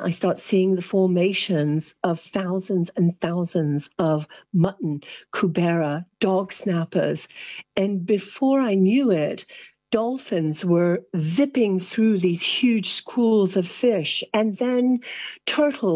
I start seeing the formations of thousands and thousands of mutton, cubera, dog snappers. And before I knew it, dolphins were zipping through these huge schools of fish, and then turtles